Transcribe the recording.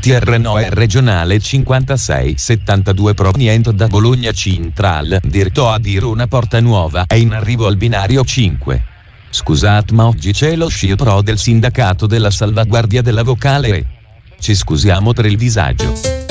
TR Noe regionale 5672 proveniente da Bologna Central, diretto a Virona Porta Nuova, è in arrivo al binario 5. Scusate, ma oggi c'è lo sciopero del sindacato della salvaguardia della vocale e ci scusiamo per il disagio.